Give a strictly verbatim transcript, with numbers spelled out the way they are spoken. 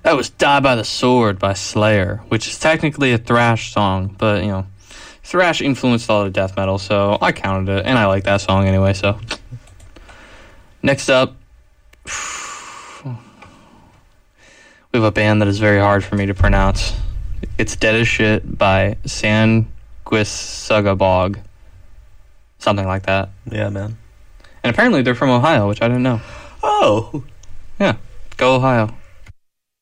That was Die by the Sword by Slayer, which is technically a thrash song, but, you know, thrash influenced all the death metal, so I counted it, and I like that song anyway, so. Next up, we have a band that is very hard for me to pronounce. It's Dead as Shit by Sanguisugabog. Something like that. Yeah, man. And apparently they're from Ohio, which I didn't know. Oh. Yeah. Go Ohio.